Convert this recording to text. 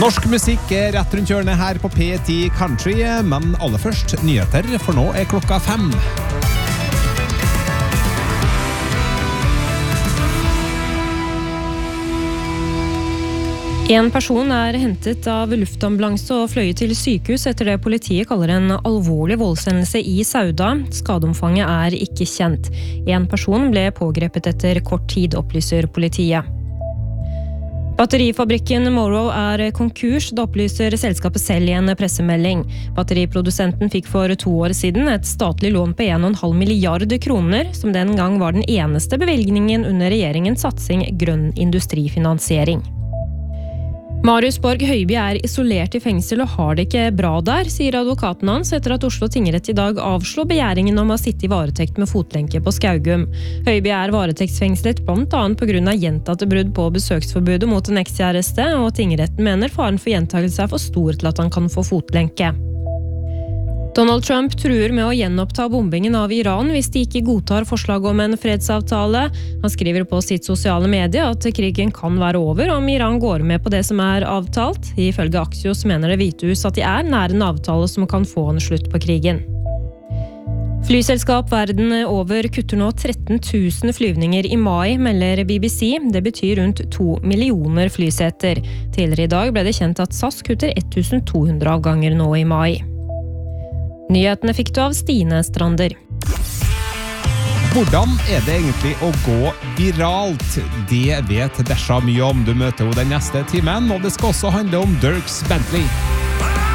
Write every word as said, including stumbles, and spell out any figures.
Norsk musikk er rett rundt hjørnet her på P ti Country, men aller først nyheter, for nå er klokka fem. En person er hentet av luftambulanse og fløyet til sykehus etter det politiet kaller en alvorlig voldshendelse i Sauda. Skadeomfanget er ikke kjent. En person ble pågrepet etter kort tid, opplyser politiet. Batterifabrikken Morrow er konkurs, det opplyser selskapet selv i en pressemelding. Batteriprodusenten fikk for to år siden et statlig lån på en komma fem milliard kroner, som den gang var den eneste bevilgningen under regjeringens satsing grønn industrifinansiering. Marius Borg Høiby er isolert i fengsel og har det ikke bra der, sier advokaten hans etter at Oslo tingrett i dag avslår begjæringen om å sitte i varetekt med fotlenke på Skaugum. Høiby er varetektsfengslet blant annet på grunn av gjentatte brudd på besøksforbudet mot en ekskjæreste, og tingretten mener faren for gjentagelse er for stor til at han kan få fotlenke. Donald Trump truer med å gjenoppta bombingen av Iran hvis de ikke godtar forslag om en fredsavtale. Han skriver på sitt sosiale medie at krigen kan være over om Iran går med på det som er avtalt. Ifølge Axios mener Det Hvite Hus at de er nær en avtale som kan få en slutt på krigen. Flyselskap verden over kutter nå tretten tusen flyvninger i mai, melder B B C. Det betyr rundt to millioner flyseter. Tidligere i dag ble det kjent at S A S kutter tusen to hundre avganger nå i mai. Nyhetene fikk du av Stine Strander. Hvordan er det egentlig å gå viralt? Det vet Desha mye om. Du møter jo den neste timen, og det skal også handle om Dierks Bentley.